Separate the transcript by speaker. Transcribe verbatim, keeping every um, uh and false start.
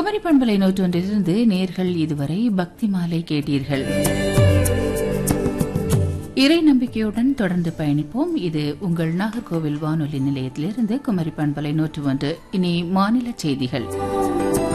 Speaker 1: குமரி பண்பலை நூற்றொன்றிலிருந்து நேர்கள் இதுவரை பக்தி மாலை கேட்டீர்கள். இறை நம்பிக்கையுடன் தொடர்ந்து பயணிப்போம். இது உங்கள் நாகர்கோவில் வானொலி நிலையத்திலிருந்து குமரி பண்பலை நூற்று ஒன்று. இனி மாநில செய்திகள்.